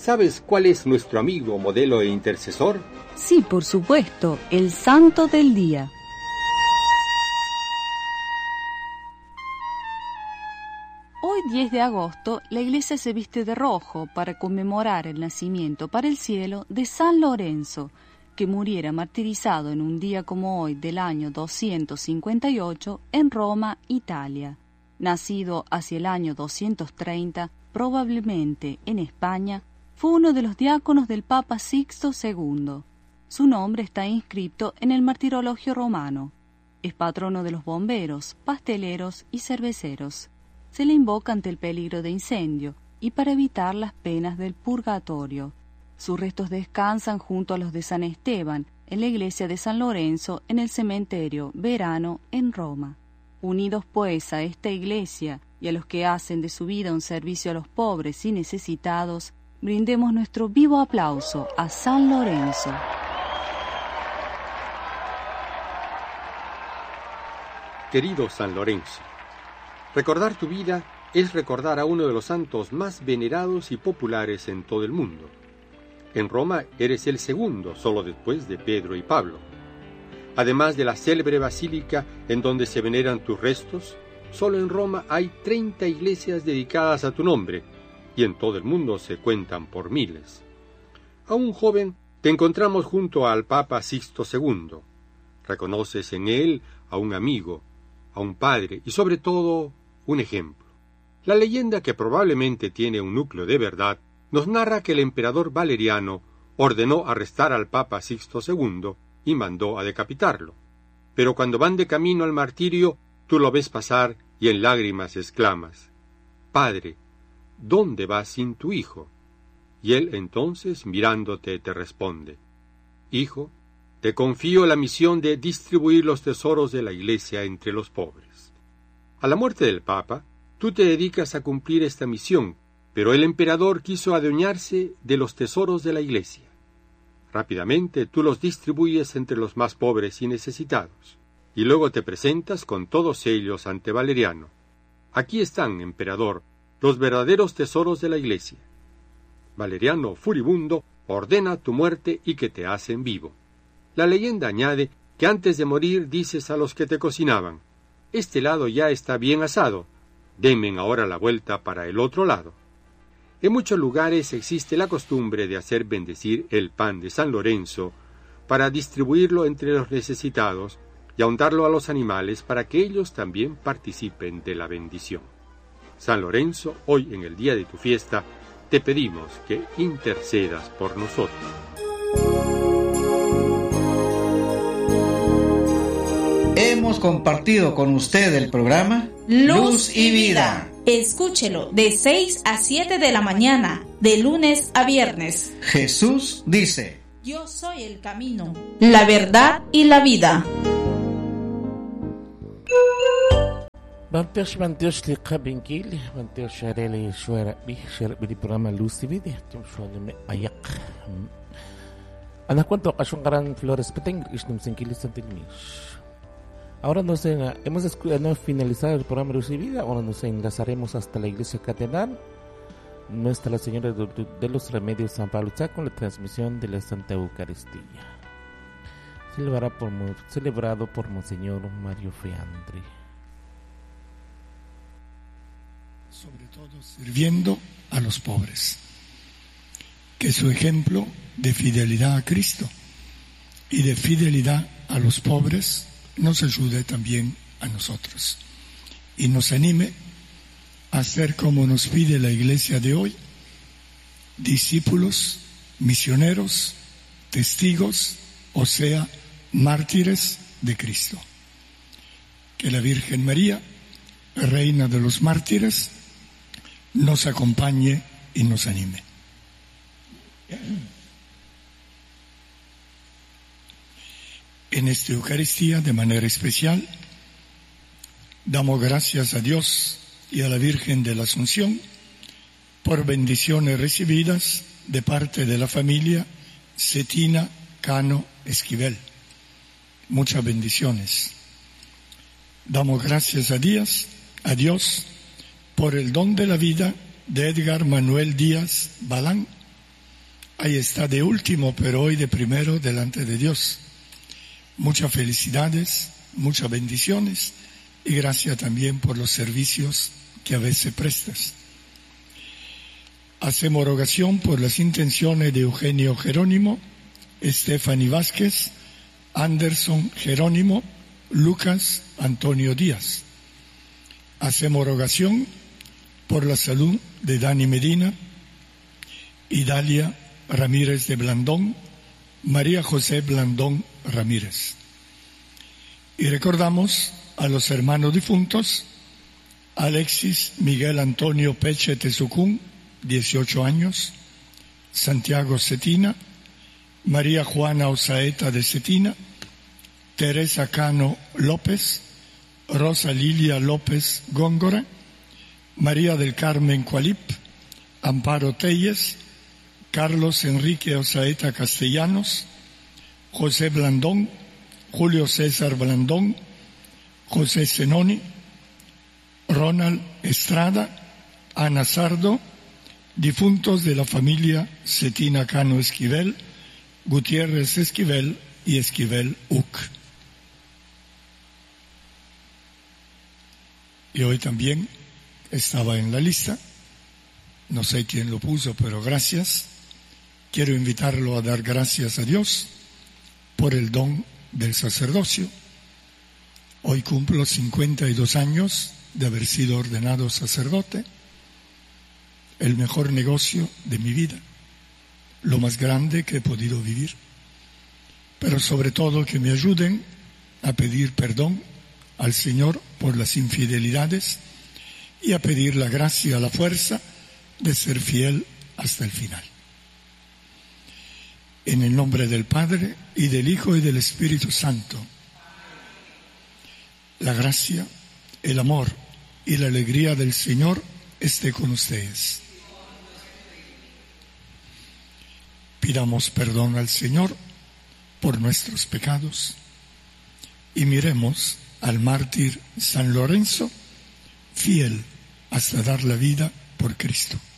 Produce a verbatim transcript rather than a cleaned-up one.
¿Sabes cuál es nuestro amigo, modelo e intercesor? Sí, por supuesto, el Santo del Día. Hoy, diez de agosto, la iglesia se viste de rojo para conmemorar el nacimiento para el cielo de San Lorenzo, que muriera martirizado en un día como hoy del año doscientos cincuenta y ocho en Roma, Italia. Nacido hacia el año doscientos treinta, probablemente en España, fue uno de los diáconos del Papa Sixto segundo. Su nombre está inscrito en el martirologio romano. Es patrono de los bomberos, pasteleros y cerveceros. Se le invoca ante el peligro de incendio y para evitar las penas del purgatorio. Sus restos descansan junto a los de San Esteban en la iglesia de San Lorenzo en el cementerio Verano en Roma. Unidos pues a esta iglesia y a los que hacen de su vida un servicio a los pobres y necesitados, brindemos nuestro vivo aplauso a San Lorenzo. Querido San Lorenzo, recordar tu vida es recordar a uno de los santos más venerados y populares en todo el mundo. En Roma eres el segundo, solo después de Pedro y Pablo. Además de la célebre basílica en donde se veneran tus restos, solo en Roma hay treinta iglesias dedicadas a tu nombre, y en todo el mundo se cuentan por miles. Aún joven, te encontramos junto al Papa Sixto segundo. Reconoces en él a un amigo, a un padre y sobre todo un ejemplo. La leyenda, que probablemente tiene un núcleo de verdad, nos narra que el emperador Valeriano ordenó arrestar al Papa Sixto segundo y mandó a decapitarlo. Pero cuando van de camino al martirio, tú lo ves pasar y en lágrimas exclamas: «Padre, ¿dónde vas sin tu hijo?». Y él entonces, mirándote, te responde: «Hijo, te confío la misión de distribuir los tesoros de la Iglesia entre los pobres». A la muerte del Papa, tú te dedicas a cumplir esta misión, pero el emperador quiso adueñarse de los tesoros de la Iglesia. Rápidamente tú los distribuyes entre los más pobres y necesitados, y luego te presentas con todos ellos ante Valeriano. «Aquí están, emperador, los verdaderos tesoros de la Iglesia». Valeriano, furibundo, ordena tu muerte y que te hacen vivo. La leyenda añade que antes de morir dices a los que te cocinaban: «Este lado ya está bien asado, denme ahora la vuelta para el otro lado». En muchos lugares existe la costumbre de hacer bendecir el pan de San Lorenzo para distribuirlo entre los necesitados y ahondarlo a los animales para que ellos también participen de la bendición. San Lorenzo, hoy en el día de tu fiesta, te pedimos que intercedas por nosotros. Hemos compartido con usted el programa Luz y Vida. Escúchelo de seis a siete de la mañana, de lunes a viernes. Jesús dice: Yo soy el camino, la verdad y la vida. Banteos banteos liqa binkil, banteos sharele shuara bi shar bi programa Luz y Vida, tum shualme ayak. Ana cuánto ashungaran flores peteng isnum senkilis santilmish. Ahora nos en, hemos no, finalizado el programa Luz y Vida. Ahora nos enlazaremos hasta la Iglesia Catedral Nuestra Señora de, de los Remedios San Pablo con la transmisión de la Santa Eucaristía, por, celebrado por Monseñor Mario Feandri. Sobre todo sirviendo a los pobres, que su ejemplo de fidelidad a Cristo y de fidelidad a los pobres nos ayude también a nosotros y nos anime a ser, como nos pide la Iglesia de hoy, discípulos, misioneros, testigos, o sea, mártires de Cristo. Que la Virgen María, Reina de los mártires, nos acompañe y nos anime. En esta Eucaristía, de manera especial, damos gracias a Dios y a la Virgen de la Asunción por bendiciones recibidas de parte de la familia Cetina Cano Esquivel. Muchas bendiciones. Damos gracias a Dios, a Dios por el don de la vida de Edgar Manuel Díaz Balán, ahí está de último, pero hoy de primero delante de Dios. Muchas felicidades, muchas bendiciones y gracias también por los servicios que a veces prestas. Hacemos rogación por las intenciones de Eugenio Jerónimo, Stephanie Vázquez, Anderson Jerónimo, Lucas Antonio Díaz. Hacemos rogación por la salud de Dani Medina, Idalia Ramírez de Blandón, María José Blandón Ramírez. Y recordamos a los hermanos difuntos, Alexis Miguel Antonio Peche Tezucún, dieciocho años, Santiago Cetina, María Juana Osaeta de Cetina, Teresa Cano López, Rosa Lilia López Góngora, María del Carmen Cualip, Amparo Telles, Carlos Enrique Osaeta Castellanos, José Blandón, Julio César Blandón, José Zenoni, Ronald Estrada, Ana Sardo, difuntos de la familia Cetina Cano Esquivel, Gutiérrez Esquivel y Esquivel Uc. Y hoy también estaba en la lista, no sé quién lo puso, pero gracias. Quiero invitarlo a dar gracias a Dios por el don del sacerdocio. Hoy cumplo cincuenta y dos años de haber sido ordenado sacerdote, el mejor negocio de mi vida, lo más grande que he podido vivir, pero sobre todo que me ayuden a pedir perdón al Señor por las infidelidades y a pedir la gracia, la fuerza de ser fiel hasta el final. En el nombre del Padre, y del Hijo, y del Espíritu Santo, la gracia, el amor y la alegría del Señor esté con ustedes. Pidamos perdón al Señor por nuestros pecados y miremos al mártir San Lorenzo, fiel hasta dar la vida por Cristo.